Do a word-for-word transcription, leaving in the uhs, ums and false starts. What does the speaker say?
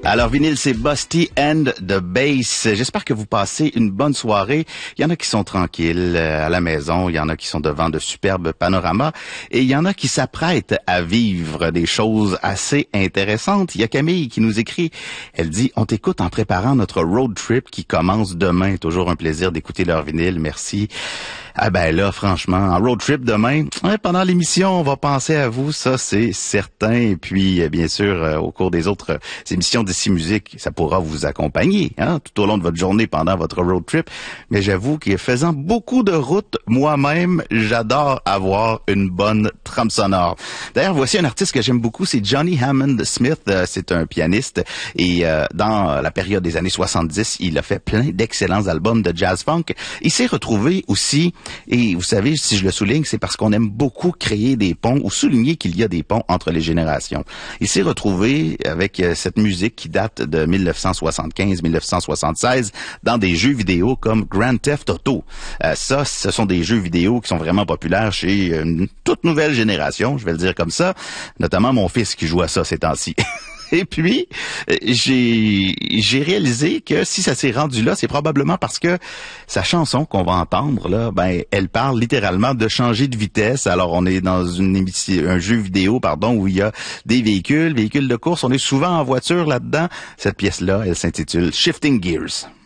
Alors, vinyle, c'est Busty and the Bass. J'espère que vous passez une bonne soirée. Il y en a qui sont tranquilles à la maison, il y en a qui sont devant de superbes panoramas et il y en a qui s'apprêtent à vivre des choses assez intéressantes. Il y a Camille qui nous écrit, elle dit « On t'écoute en préparant notre road trip qui commence demain. » Toujours un plaisir d'écouter leur vinyle, merci. Ah ben là, franchement, en road trip demain, hein, pendant l'émission, on va penser à vous, ça c'est certain. Et puis, bien sûr, euh, au cours des autres euh, émissions d'Ici Musique, ça pourra vous accompagner hein, tout au long de votre journée pendant votre road trip. Mais j'avoue que faisant beaucoup de routes, moi-même, j'adore avoir une bonne trame sonore. D'ailleurs, voici un artiste que j'aime beaucoup, c'est Johnny Hammond Smith. Euh, c'est un pianiste et euh, dans la période des années soixante-dix, il a fait plein d'excellents albums de jazz funk. Il s'est retrouvé aussi. Et vous savez, si je le souligne, c'est parce qu'on aime beaucoup créer des ponts ou souligner qu'il y a des ponts entre les générations. Il s'est retrouvé avec euh, cette musique qui date de dix-neuf cent soixante-quinze dix-neuf cent soixante-seize dans des jeux vidéo comme Grand Theft Auto. Euh, ça, ce sont des jeux vidéo qui sont vraiment populaires chez une toute nouvelle génération, je vais le dire comme ça, notamment mon fils qui joue à ça ces temps-ci. Et puis, j'ai j'ai réalisé que si ça s'est rendu là, c'est probablement parce que sa chanson qu'on va entendre, là, ben, elle parle littéralement de changer de vitesse. Alors, on est dans une émission, un jeu vidéo, pardon, où il y a des véhicules, véhicules de course. On est souvent en voiture là-dedans. Cette pièce-là, elle s'intitule Shifting Gears.